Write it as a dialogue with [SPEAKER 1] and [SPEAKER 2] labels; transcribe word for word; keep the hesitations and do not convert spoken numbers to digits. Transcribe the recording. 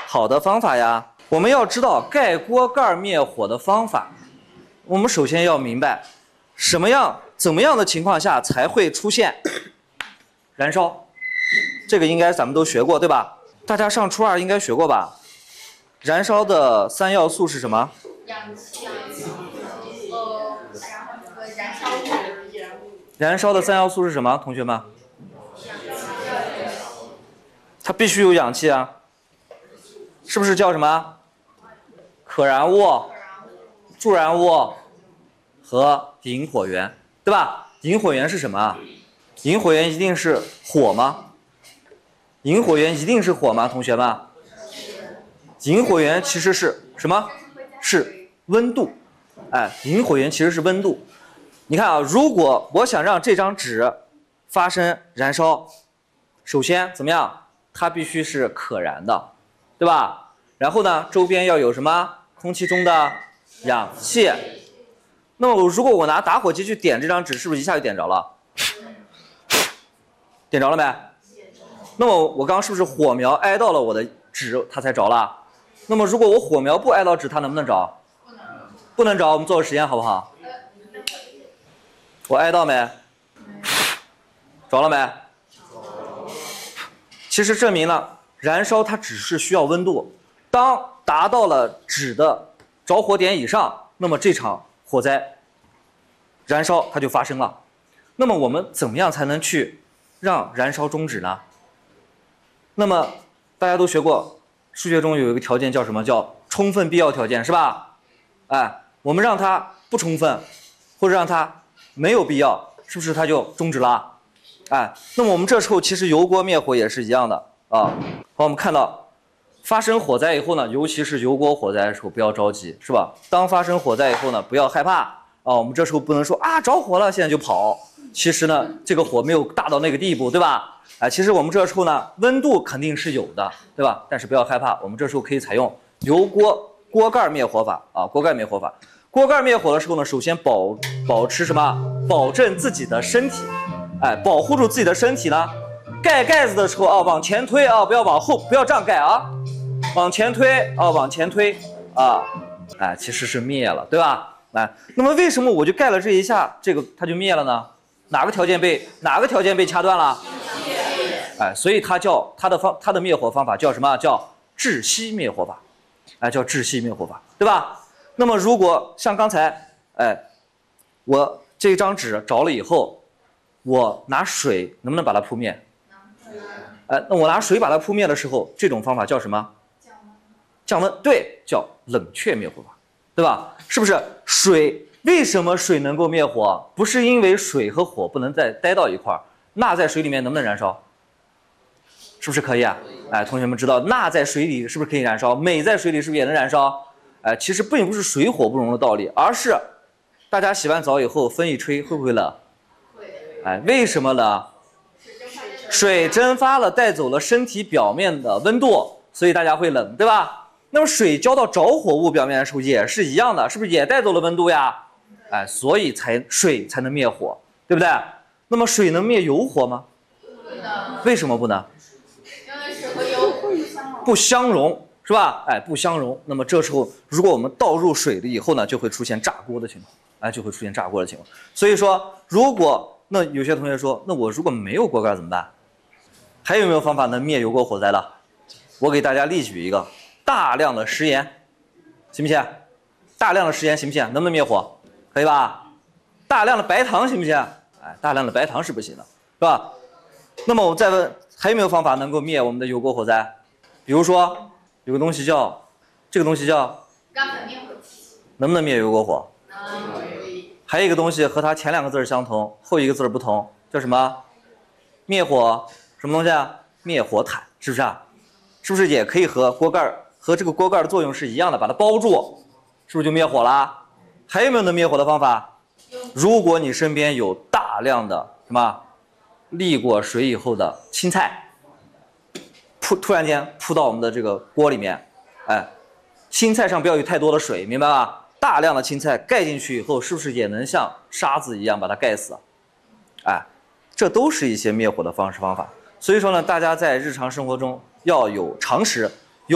[SPEAKER 1] 好的方法呀。我们要知道盖锅盖灭火的方法，我们首先要明白什么样、怎么样的情况下才会出现燃烧。这个应该咱们都学过，对吧？大家上初二应该学过吧？燃烧的三要素是什么？
[SPEAKER 2] 氧气，呃，然后这个燃烧物。
[SPEAKER 1] 燃烧的三要素是什么？同学们？它必须有氧气啊，是不是叫什么？可燃物、助燃物和引火源，对吧？引火源是什么啊？引火源一定是火吗？引火源一定是火吗？同学们？引火源其实是什么？是温度。哎，引火源其实是温度。你看啊，如果我想让这张纸发生燃烧，首先怎么样？它必须是可燃的，对吧？然后呢，周边要有什么？空气中的氧气。那么如果我拿打火机去点这张纸，是不是一下就点着了？点着了没？那么我刚刚是不是火苗挨到了我的纸，它才着了？那么如果我火苗不挨到纸，它能不能着？不能。不能着。我们做个实验好不好？我挨到没？着了没？其实证明了燃烧它只是需要温度，当达到了纸的着火点以上，那么这场火灾燃烧它就发生了。那么我们怎么样才能去让燃烧终止呢？那么大家都学过，数学中有一个条件叫什么？叫充分必要条件，是吧？哎，我们让它不充分，或者让它没有必要，是不是它就终止了？哎，那么我们这时候其实油锅灭火也是一样的啊。好，我们看到发生火灾以后呢，尤其是油锅火灾的时候，不要着急，是吧？当发生火灾以后呢，不要害怕啊。我们这时候不能说啊着火了，现在就跑。其实呢，这个火没有大到那个地步，对吧？哎，其实我们这时候呢，温度肯定是有的，对吧？但是不要害怕，我们这时候可以采用油锅锅盖灭火法啊，锅盖灭火法。锅盖灭火的时候呢，首先保保持什么？保证自己的身体。哎，保护住自己的身体呢，盖盖子的时候啊，往前推啊，不要往后，不要这样盖啊，往前推啊，往前推啊，哎，其实是灭了，对吧？哎，那么为什么我就盖了这一下，这个它就灭了呢？哪个条件被哪个条件被掐断了？哎，所以它叫它的方它的灭火方法叫什么？叫窒息灭火法，哎，叫窒息灭火法，对吧？那么如果像刚才，哎，我这张纸着了以后。我拿水能不能把它扑灭？哎，那我拿水把它扑灭的时候，这种方法叫什么？降温。降温，对，叫冷却灭火法，对吧？是不是？水为什么水能够灭火？不是因为水和火不能再待到一块儿，钠在水里面能不能燃烧？是不是可以啊？哎，同学们知道钠在水里是不是可以燃烧？镁在水里是不是也能燃烧？哎，其实并不是水火不容的道理，而是大家洗完澡以后风一吹会不会冷？哎，为什么呢？水蒸发了，带走了身体表面的温度，所以大家会冷，对吧？那么水浇到着火物表面的时候也是一样的，是不是也带走了温度呀？哎，所以才水才能灭火，对不对？那么水能灭油火吗？不能。为什么不能？
[SPEAKER 2] 因为水和油
[SPEAKER 1] 不相容，是吧？哎，不相容。那么这时候，如果我们倒入水了以后呢，就会出现炸锅的情况，哎，就会出现炸锅的情况。所以说，如果那有些同学说，那我如果没有锅盖怎么办？还有没有方法能灭油锅火灾的？我给大家例举一个大量的食盐，行不行？大量的食盐行不行？能不能灭火？可以吧？大量的白糖行不行？哎，大量的白糖是不行的，是吧？那么我再问，还有没有方法能够灭我们的油锅火灾？比如说有个东西叫这个东西叫
[SPEAKER 2] 干粉灭火器，
[SPEAKER 1] 能不能灭油锅火？
[SPEAKER 2] 能。
[SPEAKER 1] 还有一个东西和它前两个字相同，后一个字不同，叫什么？灭火什么东西啊？灭火毯，是不是啊？是不是也可以和锅盖和这个锅盖的作用是一样的，把它包住，是不是就灭火了？还有没有能灭火的方法？如果你身边有大量的什么沥过水以后的青菜，扑突然间扑到我们的这个锅里面，哎，青菜上不要有太多的水，明白吧？大量的青菜盖进去以后，是不是也能像沙子一样把它盖死？哎，这都是一些灭火的方式方法。所以说呢，大家在日常生活中要有常识，